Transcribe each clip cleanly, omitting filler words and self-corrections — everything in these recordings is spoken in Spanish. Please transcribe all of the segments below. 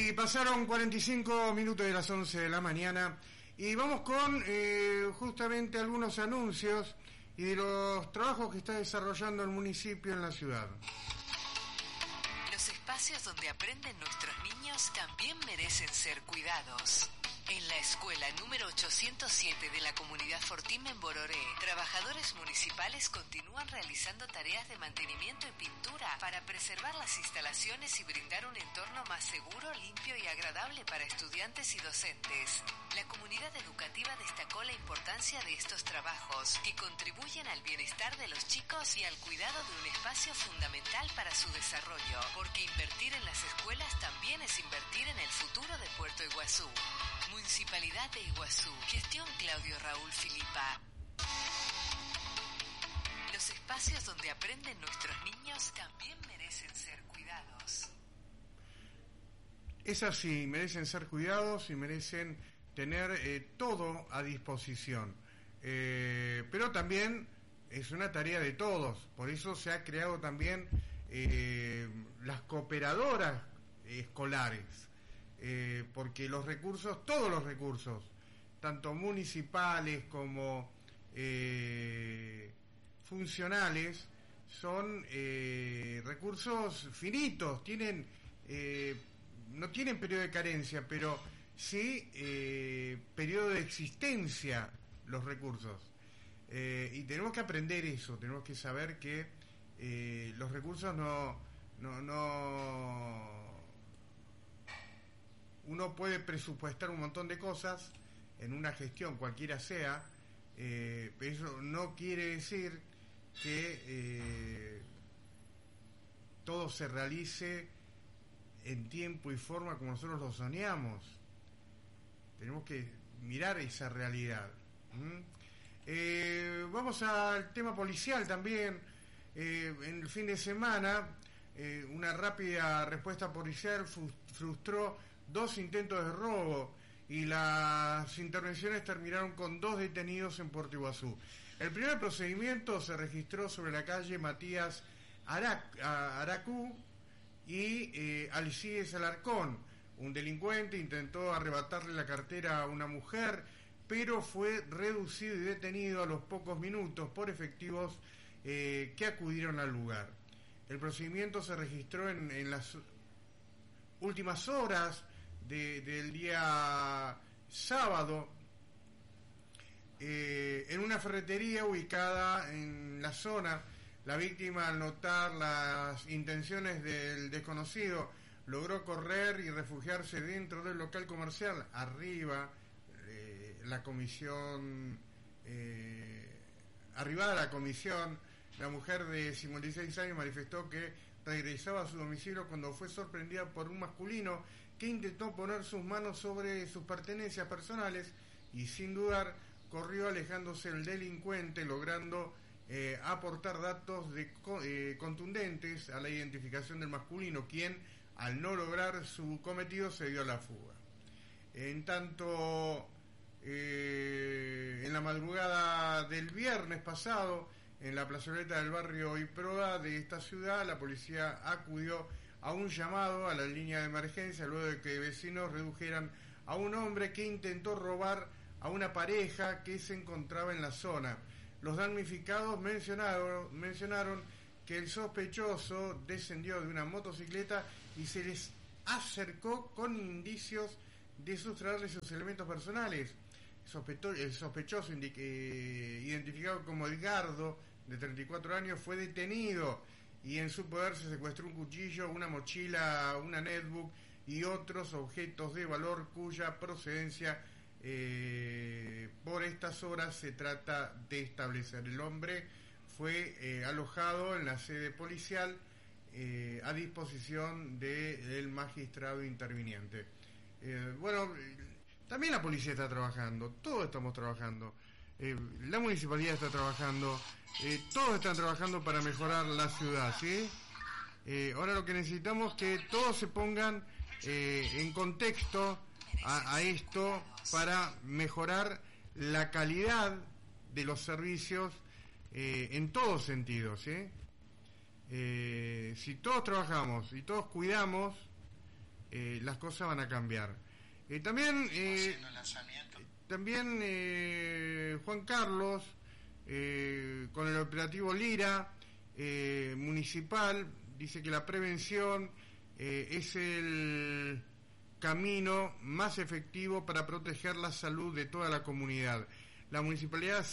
Y pasaron 45 minutos de las 11 de la mañana y vamos con justamente algunos anuncios y de los trabajos que está desarrollando el municipio en la ciudad. Los espacios donde aprenden nuestros niños también merecen ser cuidados. En la escuela número 807 de la comunidad Fortín en Bororé, trabajadores municipales continúan realizando tareas de mantenimiento y pintura para preservar las instalaciones y brindar un entorno más seguro, limpio y agradable para estudiantes y docentes. La comunidad educativa destacó la importancia de estos trabajos, que contribuyen al bienestar de los chicos y al cuidado de un espacio fundamental para su desarrollo, porque invertir en las escuelas también es invertir en el futuro de Puerto Iguazú. Municipalidad de Iguazú. Gestión Claudio Raúl Filipa. Los espacios donde aprenden nuestros niños también merecen ser cuidados. Es así, merecen ser cuidados y merecen tener todo a disposición. Pero también es una tarea de todos. Por eso se ha creado también las cooperadoras escolares. Porque los recursos, todos los recursos, tanto municipales como funcionales, son recursos finitos, tienen no tienen periodo de carencia, pero sí periodo de existencia los recursos. Y tenemos que aprender eso, tenemos que saber que los recursos no uno puede presupuestar un montón de cosas en una gestión, cualquiera sea, pero eso no quiere decir que todo se realice en tiempo y forma como nosotros lo soñamos. Tenemos que mirar esa realidad. Vamos al tema policial también. En el fin de semana, una rápida respuesta policial frustró 2 intentos de robo y las intervenciones terminaron con 2 detenidos en Puerto Iguazú. El primer procedimiento se registró sobre la calle Matías Aracú y Alcides Alarcón. Un delincuente intentó arrebatarle la cartera a una mujer, pero fue reducido y detenido a los pocos minutos por efectivos que acudieron al lugar. El procedimiento se registró en las últimas horas del día sábado en una ferretería ubicada en la zona. La víctima, al notar las intenciones del desconocido, logró correr y refugiarse dentro del local comercial. Arriba la comisión, arribada la comisión, la mujer de 56 años manifestó que regresaba a su domicilio cuando fue sorprendida por un masculino que intentó poner sus manos sobre sus pertenencias personales y sin dudar corrió alejándose el delincuente, logrando aportar datos contundentes a la identificación del masculino, quien al no lograr su cometido se dio a la fuga. En tanto, en la madrugada del viernes pasado, en la plazoleta del barrio Iproa de esta ciudad, la policía acudió a un llamado a la línea de emergencia luego de que vecinos redujeran a un hombre que intentó robar a una pareja que se encontraba en la zona. Los damnificados mencionaron que el sospechoso descendió de una motocicleta y se les acercó con indicios de sustraerle sus elementos personales. El sospechoso, identificado como Edgardo, de 34 años, fue detenido y en su poder se secuestró un cuchillo, una mochila, una netbook y otros objetos de valor cuya procedencia por estas horas se trata de establecer. El hombre fue alojado en la sede policial a disposición del magistrado interviniente. También la policía está trabajando, todos estamos trabajando, la municipalidad está trabajando, todos están trabajando para mejorar la ciudad, ¿sí? Ahora lo que necesitamos es que todos se pongan en contexto a esto para mejorar la calidad de los servicios en todos sentidos, ¿sí? Si todos trabajamos y todos cuidamos, las cosas van a cambiar. También Juan Carlos, con el operativo Lira municipal, dice que la prevención es el camino más efectivo para proteger la salud de toda la comunidad. La municipalidad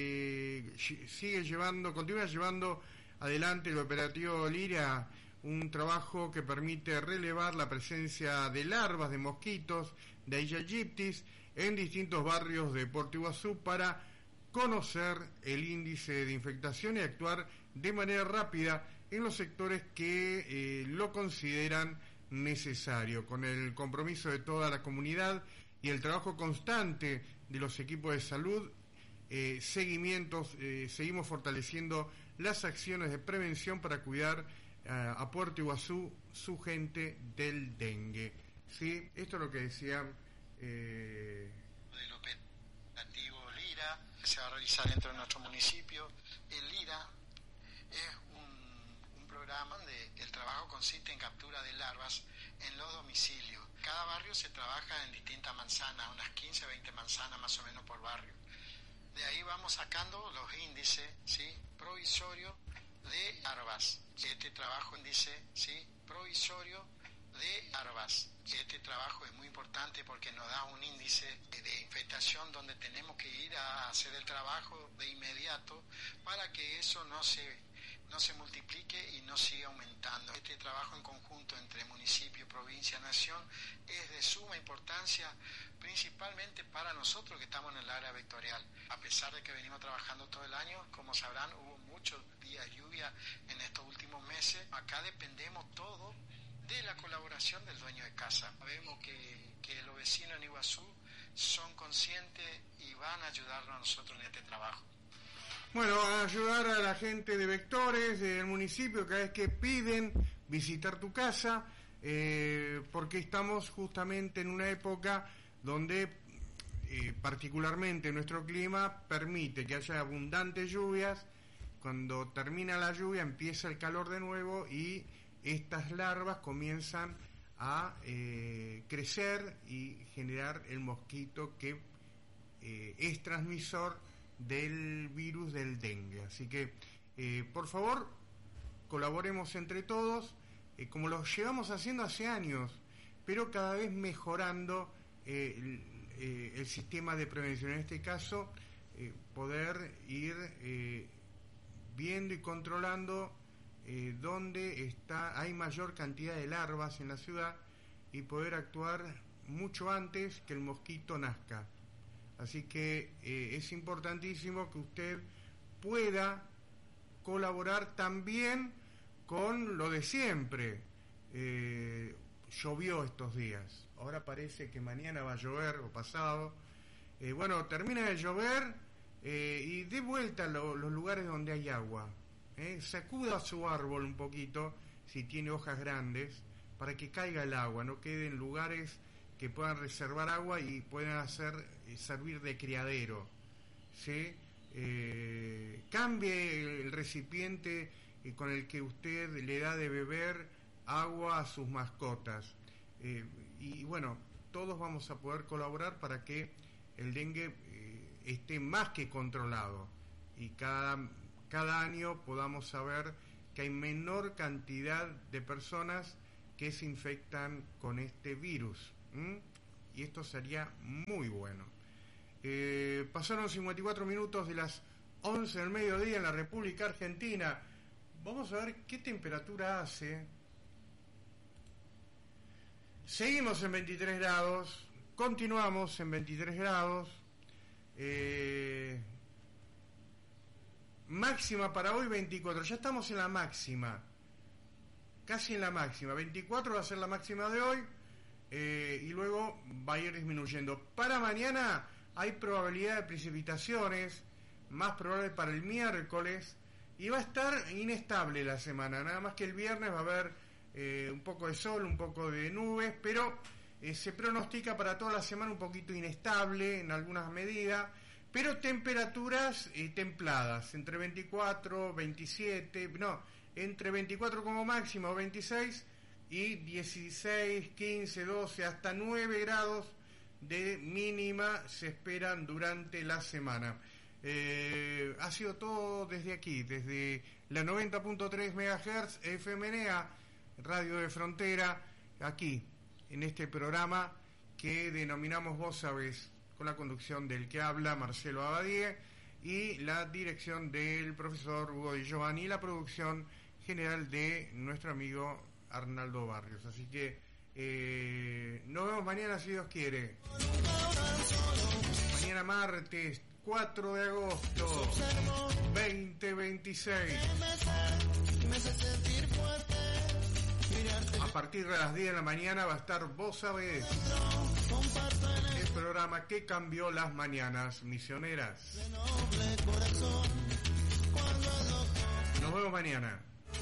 continúa llevando adelante el operativo Lira, un trabajo que permite relevar la presencia de larvas de mosquitos de Aedes aegypti en distintos barrios de Puerto Iguazú para conocer el índice de infectación y actuar de manera rápida en los sectores que lo consideran necesario. Con el compromiso de toda la comunidad y el trabajo constante de los equipos de salud, seguimos fortaleciendo las acciones de prevención para cuidar a Puerto Iguazú, su gente, del dengue. ¿Sí? Esto es lo que decían del operativo Lira, que se va a realizar dentro de nuestro municipio. El Lira es un programa donde el trabajo consiste en captura de larvas en los domicilios. Cada barrio se trabaja en distintas manzanas, unas 15, 20 manzanas más o menos por barrio. De ahí vamos sacando los índices, ¿sí?, provisorios de larvas. Este trabajo índice, ¿sí?, provisorio de larvas. Este trabajo es muy importante porque nos da un índice de infectación donde tenemos que ir a hacer el trabajo de inmediato para que eso no se multiplique y no siga aumentando. Este trabajo en conjunto entre municipio, provincia, nación es de suma importancia, principalmente para nosotros que estamos en el área vectorial. A pesar de que venimos trabajando todo el año, como sabrán, hubo muchos días de lluvia en estos últimos meses. Acá dependemos todo de la colaboración del dueño de casa. Sabemos que los vecinos en Iguazú son conscientes y van a ayudarnos a nosotros en este trabajo. Bueno, a ayudar a la gente de Vectores, del municipio, cada vez que piden visitar tu casa, porque estamos justamente en una época donde particularmente nuestro clima permite que haya abundantes lluvias. Cuando termina la lluvia empieza el calor de nuevo y estas larvas comienzan a crecer y generar el mosquito que es transmisor del virus del dengue. Así que por favor colaboremos entre todos, como lo llevamos haciendo hace años, pero cada vez mejorando el sistema de prevención. En este caso, poder ir viendo y controlando dónde hay mayor cantidad de larvas en la ciudad y poder actuar mucho antes que el mosquito nazca. Así que es importantísimo que usted pueda colaborar también con lo de siempre. Llovió estos días, ahora parece que mañana va a llover o pasado. Bueno, termina de llover y dé vuelta a los lugares donde hay agua. Sacuda su árbol un poquito, si tiene hojas grandes, para que caiga el agua, no quede en lugares que puedan reservar agua y puedan servir de criadero. ¿Sí? Cambie el recipiente con el que usted le da de beber agua a sus mascotas. Y bueno, todos vamos a poder colaborar para que el dengue esté más que controlado y cada año podamos saber que hay menor cantidad de personas que se infectan con este virus. Y esto sería muy bueno. Pasaron 54 minutos de las 11 del mediodía en la República Argentina. Vamos a ver qué temperatura hace. Seguimos en 23 grados, continuamos en 23 grados. Máxima para hoy 24, ya estamos en la máxima, casi en la máxima. 24 va a ser la máxima de hoy, y luego va a ir disminuyendo. Para mañana hay probabilidad de precipitaciones, más probable para el miércoles, y va a estar inestable la semana, nada más que el viernes va a haber un poco de sol, un poco de nubes, pero se pronostica para toda la semana un poquito inestable en algunas medidas, pero temperaturas templadas, entre 24, 27, no, entre 24 como máximo, 26, y 16, 15, 12, hasta 9 grados de mínima se esperan durante la semana. Ha sido todo desde aquí, desde la 90.3 MHz FMNA, Radio de Frontera, aquí, en este programa que denominamos Vos Sabés, con la conducción del que habla Marcelo Abadie y la dirección del profesor Hugo Di Giovanni y la producción general de nuestro amigo Arnaldo Barrios. Así que nos vemos mañana si Dios quiere. Mañana martes 4 de agosto 2026. A partir de las 10 de la mañana va a estar Vos Sabés, el programa que cambió las mañanas misioneras. Nos vemos mañana.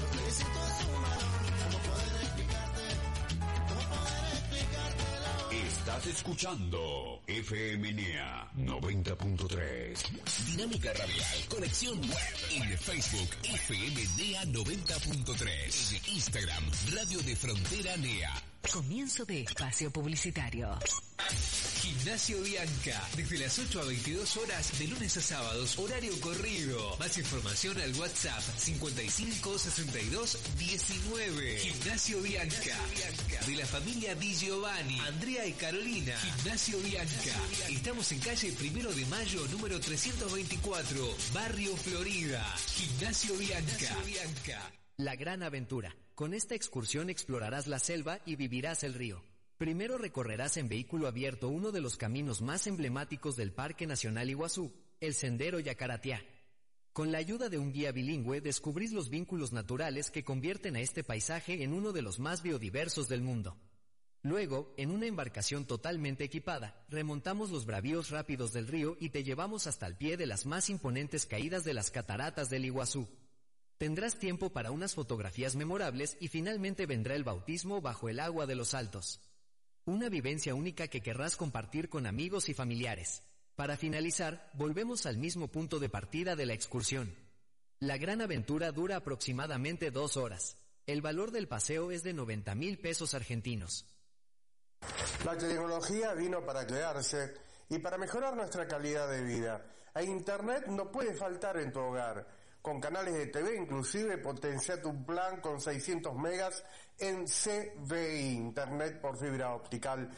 Estás escuchando FMNA 90.3. Dinámica radial, conexión web. En Facebook, FMNA 90.3. En Instagram, Radio de Frontera NEA. Comienzo de espacio publicitario. Gimnasio Bianca, desde las 8 a 22 horas, de lunes a sábados, horario corrido. Más información al WhatsApp 55 62 19. Gimnasio Bianca, de la familia Di Giovanni, Andrea y Carolina. Gimnasio Bianca. Estamos en calle 1 de Mayo, número 324, Barrio Florida. Gimnasio Bianca. La gran aventura. Con esta excursión explorarás la selva y vivirás el río. Primero recorrerás en vehículo abierto uno de los caminos más emblemáticos del Parque Nacional Iguazú, el Sendero Yacaratiá. Con la ayuda de un guía bilingüe descubrís los vínculos naturales que convierten a este paisaje en uno de los más biodiversos del mundo. Luego, en una embarcación totalmente equipada, remontamos los bravíos rápidos del río y te llevamos hasta el pie de las más imponentes caídas de las cataratas del Iguazú. Tendrás tiempo para unas fotografías memorables y finalmente vendrá el bautismo bajo el agua de los Altos. Una vivencia única que querrás compartir con amigos y familiares. Para finalizar, volvemos al mismo punto de partida de la excursión. La gran aventura dura aproximadamente 2 horas. El valor del paseo es de 90,000 pesos argentinos. La tecnología vino para quedarse y para mejorar nuestra calidad de vida. E Internet no puede faltar en tu hogar. Con canales de TV, inclusive, potencia tu plan con 600 megas en CBI, Internet por fibra optical.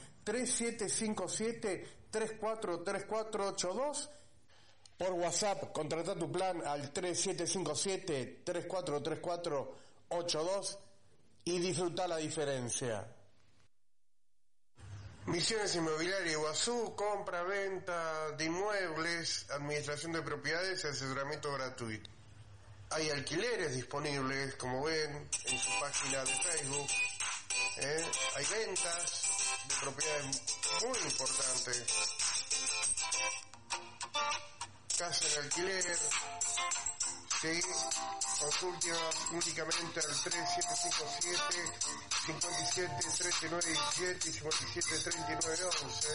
3757-343482. Por WhatsApp, contrata tu plan al 3757-343482 y disfruta la diferencia. Misiones Inmobiliaria Iguazú, compra, venta de inmuebles, administración de propiedades y asesoramiento gratuito. Hay alquileres disponibles, como ven, en su página de Facebook. Hay ventas de propiedades muy importantes. Casa en alquiler. Sí, consulta únicamente al 3757-573917 y 573911.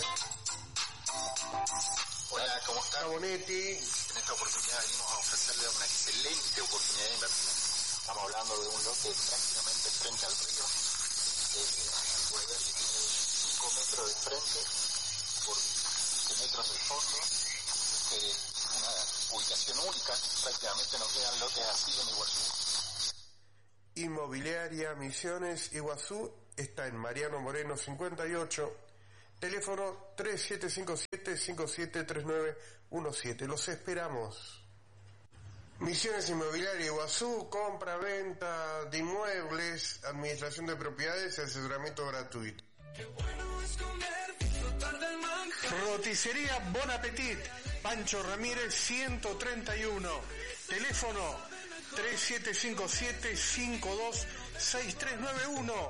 Hola, ¿cómo está? Bonetti. En esta oportunidad venimos a ofrecerle una excelente oportunidad de inversión. Estamos hablando de un lote prácticamente frente al río. Puede ver que tiene 5 metros de frente por 20 metros de fondo. Una ubicación única. Prácticamente no quedan lotes así en Iguazú. Inmobiliaria Misiones Iguazú está en Mariano Moreno 58. Teléfono 3757-573917. Los esperamos. Misiones Inmobiliaria Iguazú, compra, venta de inmuebles, administración de propiedades y asesoramiento gratuito. Roticería Bon Appetit, Pancho Ramírez 131. Teléfono 3757-526391.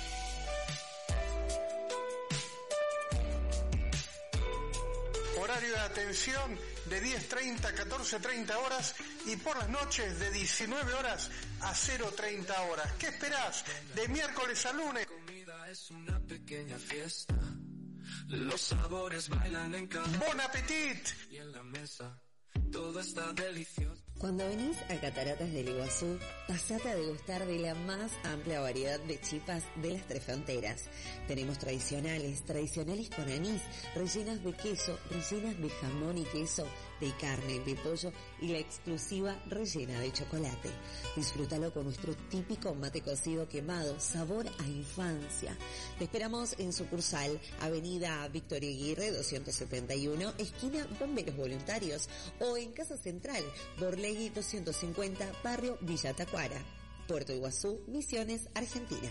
Horario de atención de 10:30 a 14:30 horas y por las noches de 19 horas a 0:30 horas. ¿Qué esperás? De miércoles a lunes. Comida es una pequeña fiesta. Los sabores bailan en cada... Bon Appetit. Y en la mesa todo está delicioso. Cuando venís a Cataratas del Iguazú, pasate a degustar de la más amplia variedad de chipas de las tres fronteras. Tenemos tradicionales con anís, rellenas de queso, rellenas de jamón y queso, de carne, de pollo y la exclusiva rellena de chocolate. Disfrútalo con nuestro típico mate cocido quemado, sabor a infancia. Te esperamos en sucursal, Avenida Victoria Aguirre 271, esquina Bomberos Voluntarios, o en Casa Central, Borlegui 250, barrio Villa Tacuara, Puerto Iguazú, Misiones, Argentina.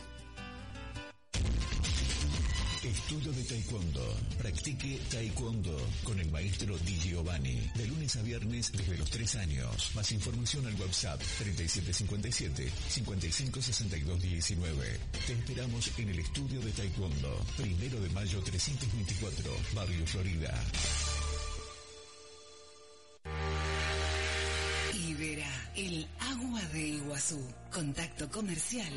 Estudio de Taekwondo. Practique Taekwondo con el maestro Di Giovanni. De lunes a viernes desde los 3 años. Más información al WhatsApp 3757-556219. Te esperamos en el Estudio de Taekwondo. 1 de mayo 324, Barrio Florida. Ibera, el agua de Iguazú. Contacto comercial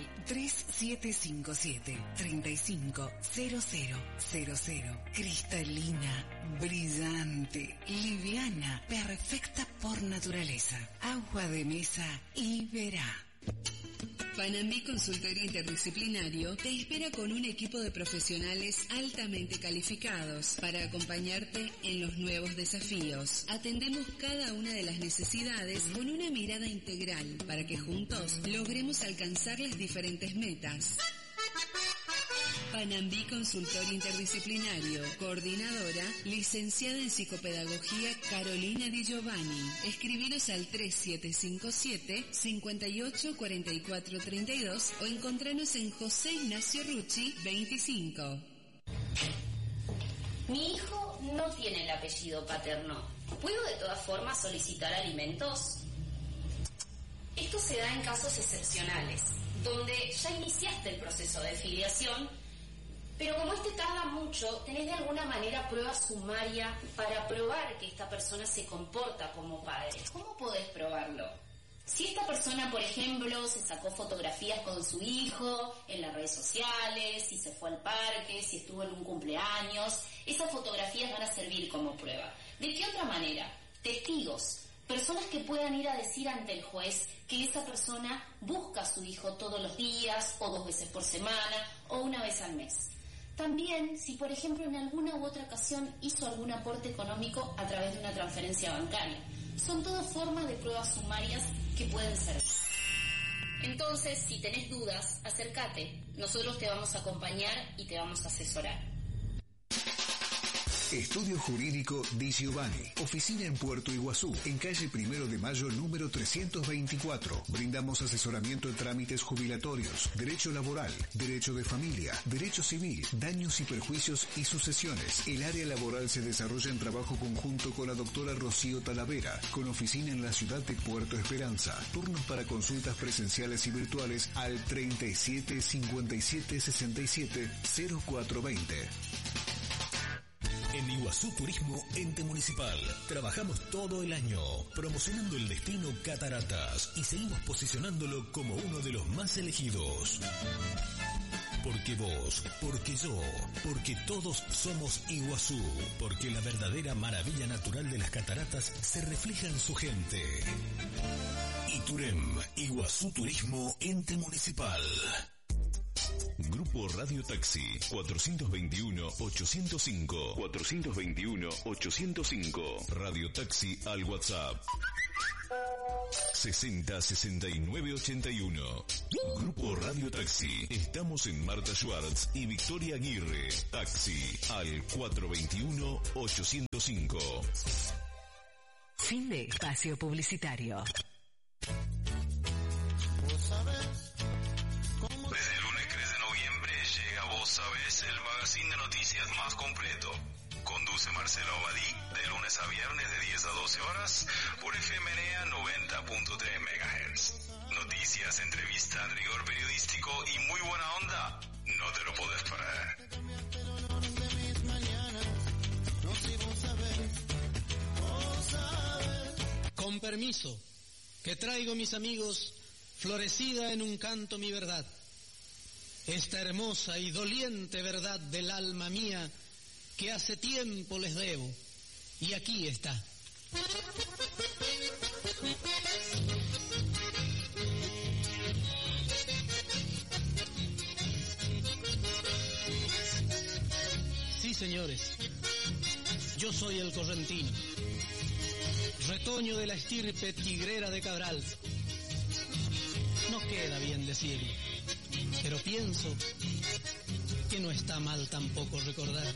3757-350000. Cristalina, brillante, liviana, perfecta por naturaleza. Agua de mesa Ibera. Panambí Consultorio Interdisciplinario te espera con un equipo de profesionales altamente calificados para acompañarte en los nuevos desafíos. Atendemos cada una de las necesidades con una mirada integral para que juntos logremos alcanzar las diferentes metas. Panambí Consultorio Interdisciplinario. Coordinadora, licenciada en Psicopedagogía Carolina Di Giovanni. Escribinos al 3757-584432 o encontranos en José Ignacio Rucci 25. Mi hijo no tiene el apellido paterno. ¿Puedo de todas formas solicitar alimentos? Esto se da en casos excepcionales, donde ya iniciaste el proceso de filiación, pero como este tarda mucho, tenés de alguna manera prueba sumaria para probar que esta persona se comporta como padre. ¿Cómo podés probarlo? Si esta persona, por ejemplo, se sacó fotografías con su hijo en las redes sociales, si se fue al parque, si estuvo en un cumpleaños, esas fotografías van a servir como prueba. ¿De qué otra manera? Testigos, personas que puedan ir a decir ante el juez que esa persona busca a su hijo todos los días, o 2 veces por semana, o 1 vez al mes. También, si por ejemplo en alguna u otra ocasión hizo algún aporte económico a través de una transferencia bancaria. Son todas formas de pruebas sumarias que pueden servir. Entonces, si tenés dudas, acércate. Nosotros te vamos a acompañar y te vamos a asesorar. Estudio Jurídico Di Giovanni. Oficina en Puerto Iguazú, en calle 1 de Mayo, número 324. Brindamos asesoramiento en trámites jubilatorios, derecho laboral, derecho de familia, derecho civil, daños y perjuicios y sucesiones. El área laboral se desarrolla en trabajo conjunto con la doctora Rocío Talavera, con oficina en la ciudad de Puerto Esperanza. Turnos para consultas presenciales y virtuales al 3757-670420. En Iguazú Turismo Ente Municipal trabajamos todo el año promocionando el destino Cataratas y seguimos posicionándolo como uno de los más elegidos. Porque vos, porque yo, porque todos somos Iguazú, porque la verdadera maravilla natural de las cataratas se refleja en su gente. Iturem, Iguazú Turismo Ente Municipal. Grupo Radio Taxi 421-805 421-805. Radio Taxi al WhatsApp 60-69-81. Grupo Radio Taxi. Estamos en Marta Schwartz y Victoria Aguirre. Taxi al 421-805. Fin de espacio publicitario. Desde el lunes 3 de noviembre llega Vos Sabés, el magazine de noticias más completo. Conduce Marcelo Abadí de lunes a viernes de 10 a 12 horas por FMNA 90.3 MHz. Noticias, entrevistas, rigor periodístico y muy buena onda. No te lo podés perder. Con permiso, que traigo, mis amigos, florecida en un canto mi verdad. Esta hermosa y doliente verdad del alma mía que hace tiempo les debo, y aquí está. señores, yo soy el correntino, retoño de la estirpe tigrera de Cabral. No queda bien decirlo, pero pienso que no está mal tampoco recordar.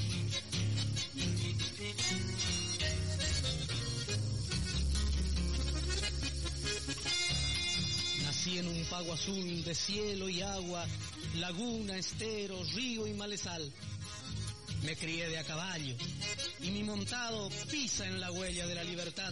Nací en un pago azul de cielo y agua, laguna, estero, río y malezal. Me crié de a caballo y mi montado pisa en la huella de la libertad.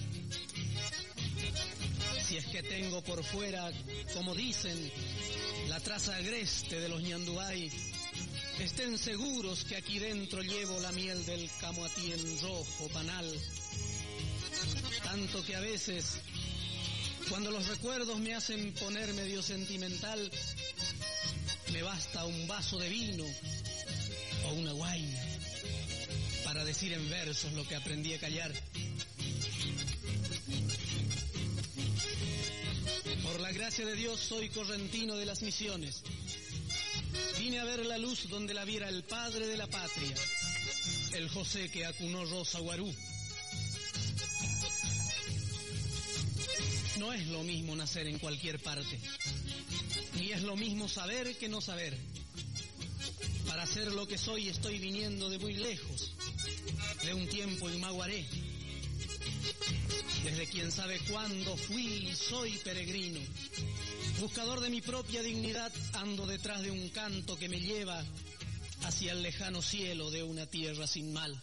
Si es que tengo por fuera, como dicen, la traza agreste de los ñandubay, estén seguros que aquí dentro llevo la miel del camoatí en rojo panal. Tanto que a veces, cuando los recuerdos me hacen poner medio sentimental, me basta un vaso de vino o una guaina para decir en versos lo que aprendí a callar. Por la gracia de Dios soy correntino de las Misiones. Vine a ver la luz donde la viera el padre de la patria, el José que acunó Rosa Guarú. No es lo mismo nacer en cualquier parte, ni es lo mismo saber que no saber. Para ser lo que soy estoy viniendo de muy lejos, de un tiempo en Maguaré. Desde quién sabe cuándo fui y soy peregrino. Buscador de mi propia dignidad, ando detrás de un canto que me lleva hacia el lejano cielo de una tierra sin mal.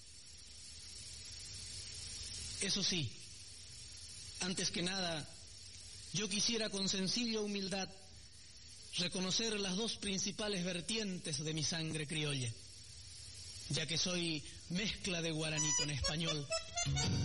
Eso sí, antes que nada, yo quisiera con sencilla humildad reconocer las dos principales vertientes de mi sangre criolla, ya que soy mezcla de guaraní con español.